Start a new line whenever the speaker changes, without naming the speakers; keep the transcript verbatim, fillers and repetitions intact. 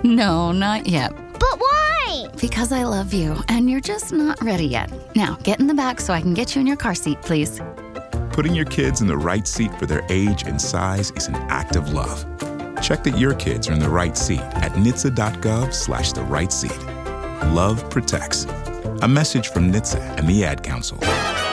No, not yet.
But why?
Because I love you, and you're just not ready yet. Now, get in the back so I can get you in your car seat, please.
Putting your kids in the right seat for their age and size is an act of love. Check that your kids are in the right seat at N H T S A dot gov slash the right seat. Love protects. A message from N H T S A and the Ad Council.